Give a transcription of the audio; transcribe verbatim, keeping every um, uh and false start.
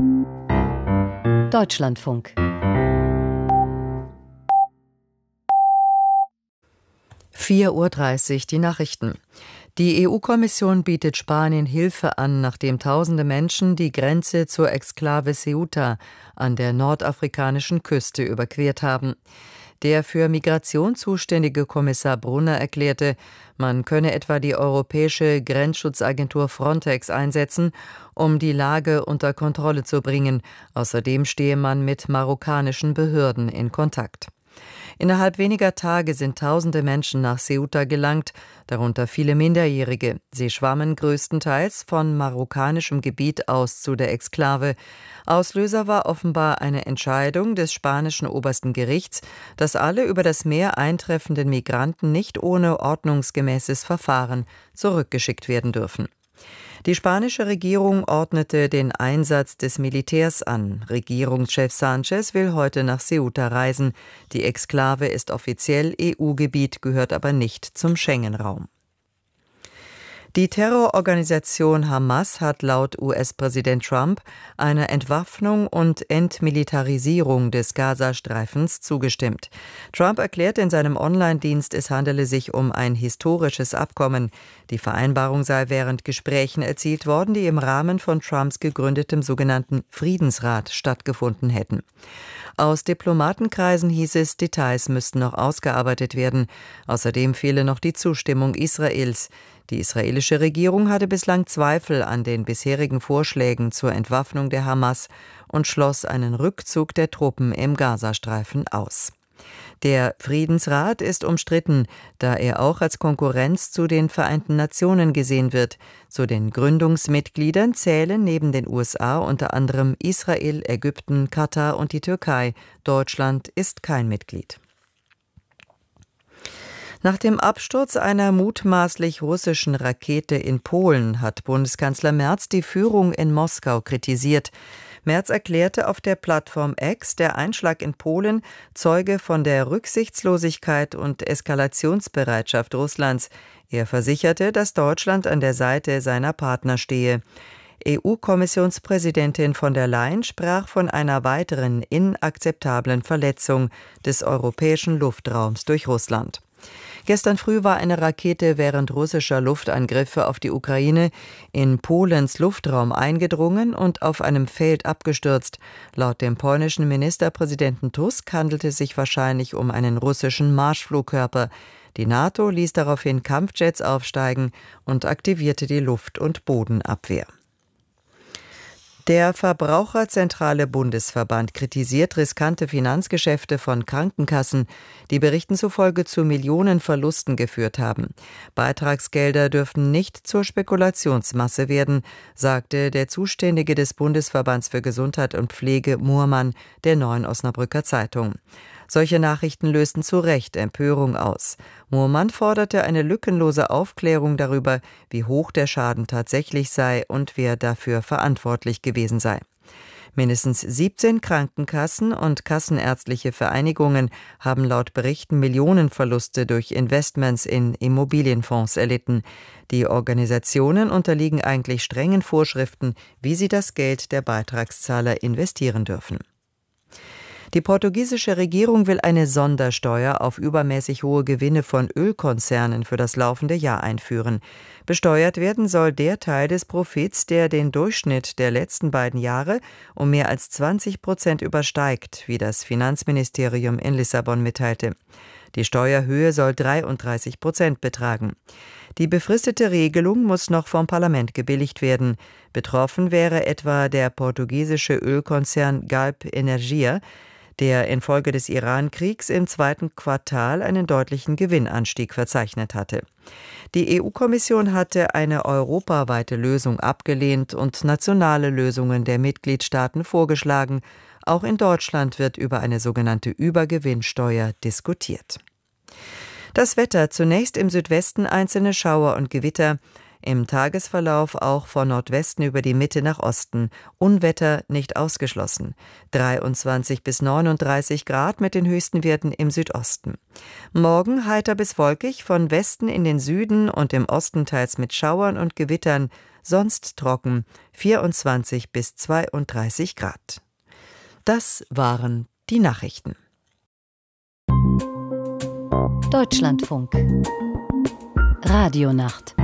Deutschlandfunk. vier Uhr dreißig, die Nachrichten. Die E U-Kommission bietet Spanien Hilfe an, nachdem tausende Menschen die Grenze zur Exklave Ceuta an der nordafrikanischen Küste überquert haben. Der für Migration zuständige Kommissar Brunner erklärte, man könne etwa die europäische Grenzschutzagentur Frontex einsetzen, um die Lage unter Kontrolle zu bringen. Außerdem stehe man mit marokkanischen Behörden in Kontakt. Innerhalb weniger Tage sind tausende Menschen nach Ceuta gelangt, darunter viele Minderjährige. Sie schwammen größtenteils von marokkanischem Gebiet aus zu der Exklave. Auslöser war offenbar eine Entscheidung des spanischen obersten Gerichts, dass alle über das Meer eintreffenden Migranten nicht ohne ordnungsgemäßes Verfahren zurückgeschickt werden dürfen. Die spanische Regierung ordnete den Einsatz des Militärs an. Regierungschef Sánchez will heute nach Ceuta reisen. Die Exklave ist offiziell E U-Gebiet, gehört aber nicht zum Schengen-Raum. Die Terrororganisation Hamas hat laut U S-Präsident Trump einer Entwaffnung und Entmilitarisierung des Gazastreifens zugestimmt. Trump erklärte in seinem Online-Dienst, es handele sich um ein historisches Abkommen. Die Vereinbarung sei während Gesprächen erzielt worden, die im Rahmen von Trumps gegründetem sogenannten Friedensrat stattgefunden hätten. Aus Diplomatenkreisen hieß es, Details müssten noch ausgearbeitet werden. Außerdem fehle noch die Zustimmung Israels. Die israelische Regierung hatte bislang Zweifel an den bisherigen Vorschlägen zur Entwaffnung der Hamas und schloss einen Rückzug der Truppen im Gazastreifen aus. Der Friedensrat ist umstritten, da er auch als Konkurrenz zu den Vereinten Nationen gesehen wird. Zu den Gründungsmitgliedern zählen neben den U S A unter anderem Israel, Ägypten, Katar und die Türkei. Deutschland ist kein Mitglied. Nach dem Absturz einer mutmaßlich russischen Rakete in Polen hat Bundeskanzler Merz die Führung in Moskau kritisiert. Merz erklärte auf der Plattform X, der Einschlag in Polen zeuge von der Rücksichtslosigkeit und Eskalationsbereitschaft Russlands. Er versicherte, dass Deutschland an der Seite seiner Partner stehe. E U-Kommissionspräsidentin von der Leyen sprach von einer weiteren inakzeptablen Verletzung des europäischen Luftraums durch Russland. Gestern früh war eine Rakete während russischer Luftangriffe auf die Ukraine in Polens Luftraum eingedrungen und auf einem Feld abgestürzt. Laut dem polnischen Ministerpräsidenten Tusk handelte es sich wahrscheinlich um einen russischen Marschflugkörper. Die NATO ließ daraufhin Kampfjets aufsteigen und aktivierte die Luft- und Bodenabwehr. Der Verbraucherzentrale Bundesverband kritisiert riskante Finanzgeschäfte von Krankenkassen, die Berichten zufolge zu Millionenverlusten geführt haben. Beitragsgelder dürften nicht zur Spekulationsmasse werden, sagte der Zuständige des Bundesverbands für Gesundheit und Pflege Muhrmann der Neuen Osnabrücker Zeitung. Solche Nachrichten lösten zu Recht Empörung aus. Muhrmann forderte eine lückenlose Aufklärung darüber, wie hoch der Schaden tatsächlich sei und wer dafür verantwortlich gewesen sei. Mindestens siebzehn Krankenkassen und kassenärztliche Vereinigungen haben laut Berichten Millionenverluste durch Investments in Immobilienfonds erlitten. Die Organisationen unterliegen eigentlich strengen Vorschriften, wie sie das Geld der Beitragszahler investieren dürfen. Die portugiesische Regierung will eine Sondersteuer auf übermäßig hohe Gewinne von Ölkonzernen für das laufende Jahr einführen. Besteuert werden soll der Teil des Profits, der den Durchschnitt der letzten beiden Jahre um mehr als zwanzig Prozent übersteigt, wie das Finanzministerium in Lissabon mitteilte. Die Steuerhöhe soll dreiunddreißig Prozent betragen. Die befristete Regelung muss noch vom Parlament gebilligt werden. Betroffen wäre etwa der portugiesische Ölkonzern Galp Energia, der infolge des Iran-Kriegs im zweiten Quartal einen deutlichen Gewinnanstieg verzeichnet hatte. Die E U-Kommission hatte eine europaweite Lösung abgelehnt und nationale Lösungen der Mitgliedstaaten vorgeschlagen. Auch in Deutschland wird über eine sogenannte Übergewinnsteuer diskutiert. Das Wetter: zunächst im Südwesten einzelne Schauer und Gewitter. Im Tagesverlauf auch von Nordwesten über die Mitte nach Osten. Unwetter nicht ausgeschlossen. dreiundzwanzig bis neununddreißig Grad mit den höchsten Werten im Südosten. Morgen heiter bis wolkig, von Westen in den Süden und im Osten teils mit Schauern und Gewittern. sonst trocken, vierundzwanzig bis zweiunddreißig Grad. Das waren die Nachrichten. Deutschlandfunk Radionacht